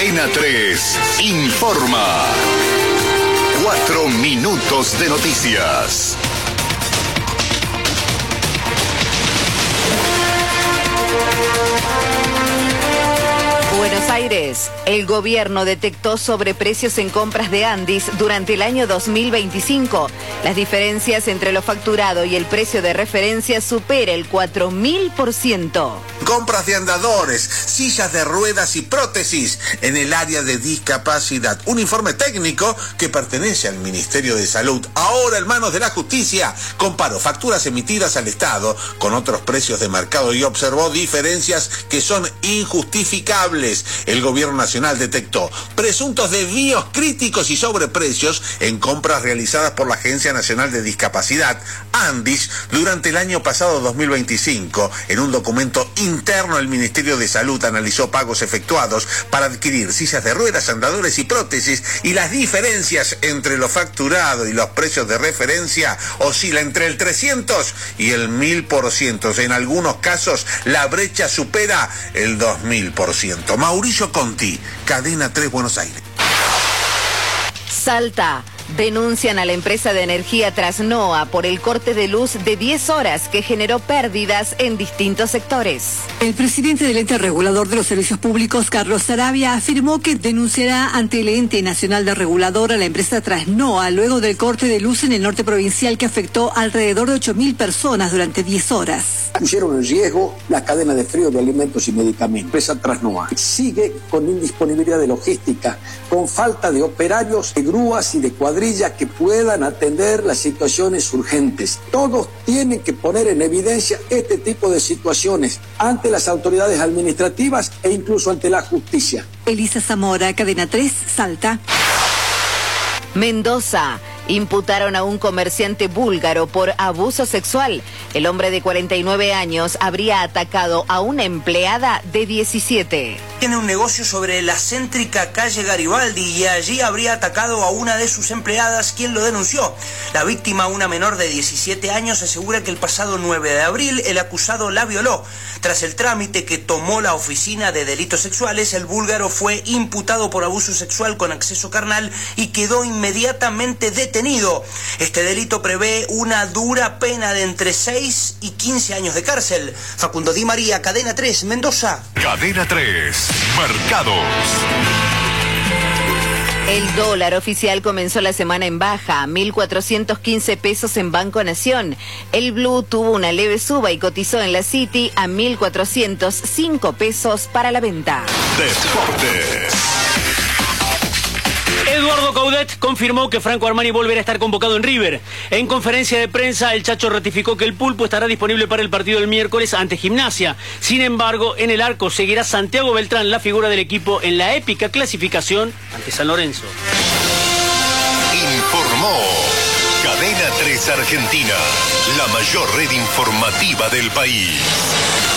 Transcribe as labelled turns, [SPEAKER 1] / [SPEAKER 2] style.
[SPEAKER 1] Cadena 3 informa. 4 minutos de noticias.
[SPEAKER 2] Buenos Aires. El gobierno detectó sobreprecios en compras de Andis durante el año 2025. Las diferencias entre lo facturado y el precio de referencia supera el 4000%.
[SPEAKER 3] Compras de andadores, sillas de ruedas y prótesis en el área de discapacidad. Un informe técnico que pertenece al Ministerio de Salud, ahora en manos de la justicia. Comparó facturas emitidas al Estado con otros precios de mercado y observó diferencias que son injustificables. El gobierno nacional detectó presuntos desvíos críticos y sobreprecios en compras realizadas por la Agencia Nacional de Discapacidad, ANDIS, durante el año pasado 2025. En un documento interno, el Ministerio de Salud analizó pagos efectuados para adquirir sillas de ruedas, andadores y prótesis, y las diferencias entre lo facturado y los precios de referencia oscila entre el 300 y el 1000%. En algunos casos, la brecha supera el 2000%. Mauricio Conti, Cadena 3, Buenos Aires.
[SPEAKER 2] Salta. Denuncian a la empresa de energía Trasnoa por el corte de luz de 10 horas que generó pérdidas en distintos sectores.
[SPEAKER 4] El presidente del ente regulador de los servicios públicos, Carlos Sarabia, afirmó que denunciará ante el ente nacional de regulador a la empresa Trasnoa luego del corte de luz en el norte provincial que afectó alrededor de 8.000 personas durante 10 horas.
[SPEAKER 5] Pusieron en riesgo la cadena de frío de alimentos y medicamentos. La empresa Trasnoa sigue con indisponibilidad de logística, con falta de operarios, de grúas y de cuadrillas que puedan atender las situaciones urgentes. Todos tienen que poner en evidencia este tipo de situaciones ante las autoridades administrativas e incluso ante la justicia.
[SPEAKER 4] Elisa Zamora, Cadena 3, Salta.
[SPEAKER 2] Mendoza. Imputaron a un comerciante búlgaro por abuso sexual. El hombre de 49 años habría atacado a una empleada de 17.
[SPEAKER 6] Tiene un negocio sobre la céntrica calle Garibaldi y allí habría atacado a una de sus empleadas, quien lo denunció. La víctima, una menor de 17 años, asegura que el pasado 9 de abril el acusado la violó. Tras el trámite que tomó la Oficina de Delitos Sexuales, el búlgaro fue imputado por abuso sexual con acceso carnal y quedó inmediatamente detenido. Este delito prevé una dura pena de entre 6 y 15 años de cárcel. Facundo Di María, Cadena 3, Mendoza.
[SPEAKER 1] Cadena 3, mercados.
[SPEAKER 2] El dólar oficial comenzó la semana en baja, 1.415 pesos en Banco Nación. El Blue tuvo una leve suba y cotizó en la City a 1.405 pesos para la venta.
[SPEAKER 1] Deportes.
[SPEAKER 7] Eduardo Coudet confirmó que Franco Armani volverá a estar convocado en River. En conferencia de prensa, el Chacho ratificó que el Pulpo estará disponible para el partido del miércoles ante Gimnasia. Sin embargo, en el arco seguirá Santiago Beltrán, la figura del equipo en la épica clasificación ante San Lorenzo.
[SPEAKER 1] Informó Cadena 3 Argentina, la mayor red informativa del país.